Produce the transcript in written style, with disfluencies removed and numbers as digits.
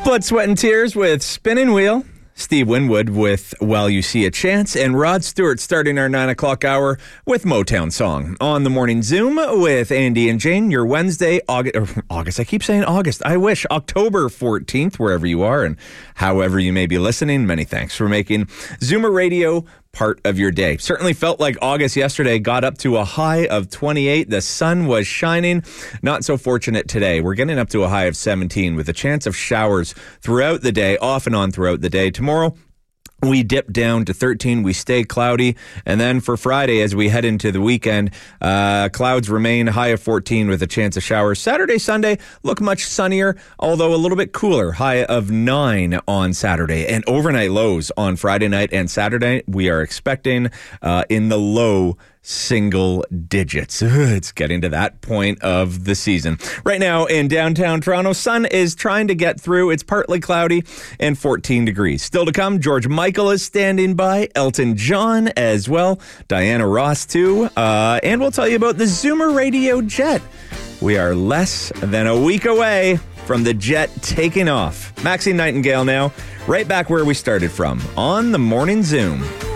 Blood, Sweat, and Tears with Spinning Wheel. Steve Winwood with While You See a Chance, and Rod Stewart starting our 9 o'clock hour with Motown Song. On the Morning Zoom with Andy and Jane, your Wednesday, August. I keep saying August. I wish. October 14th, wherever you are and however you may be listening. Many thanks for making Zoomer Radio part of your day. Certainly felt like August yesterday, got up to a high of 28. The sun was shining. Not so fortunate today. We're getting up to a high of 17 with a chance of showers throughout the day, off and on throughout the day. Tomorrow, we dip down to 13. We stay cloudy. And then for Friday, as we head into the weekend, clouds remain, high of 14 with a chance of showers. Saturday, Sunday look much sunnier, although a little bit cooler, high of 9 on Saturday. And overnight lows on Friday night and Saturday, we are expecting in the low single digits. It's getting to that point of the season. Right now in downtown Toronto, sun is trying to get through. It's partly cloudy and 14 degrees. Still to come, George Michael is standing by, Elton John as well, Diana Ross too, and we'll tell you about the Zoomer Radio jet. We are less than a week away from the jet taking off. Maxine Nightingale now, right back where we started from, on the Morning Zoom.